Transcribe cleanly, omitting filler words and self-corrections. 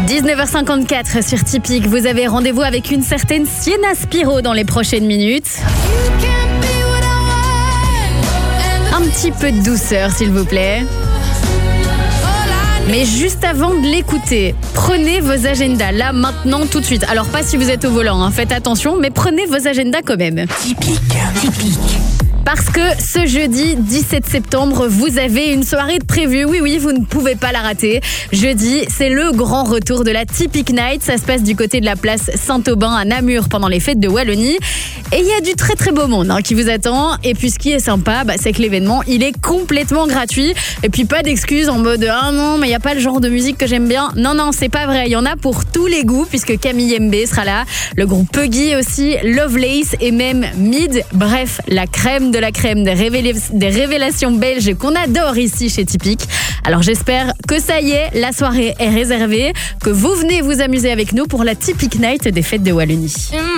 19h54 sur Typique, vous avez rendez-vous avec une certaine Sienna Spiro dans les prochaines minutes. Un petit peu de douceur s'il vous plaît. Mais juste avant de l'écouter, prenez vos agendas là, maintenant, tout de suite. Alors pas si vous êtes au volant, faites attention, mais prenez vos agendas quand même. Typique. Parce que ce jeudi 17 septembre, vous avez une soirée de prévue. Oui, vous ne pouvez pas la rater. Jeudi, c'est le grand retour de la Typique Night. Ça se passe du côté de la place Saint-Aubin à Namur pendant les fêtes de Wallonie. Et il y a du très très beau monde qui vous attend. Et puis ce qui est sympa, c'est que l'événement, il est complètement gratuit. Et puis pas d'excuses en mode « Ah non, mais il n'y a pas le genre de musique que j'aime bien ». Non, c'est pas vrai. Il y en a pour tous les goûts puisque Camille MB sera là. Le groupe Puggy aussi, Lovelace et même Mid. Bref, la crème de la crème des révélations belges qu'on adore ici chez Typique. Alors j'espère que ça y est, la soirée est réservée, que vous venez vous amuser avec nous pour la Typique Night des fêtes de Wallonie.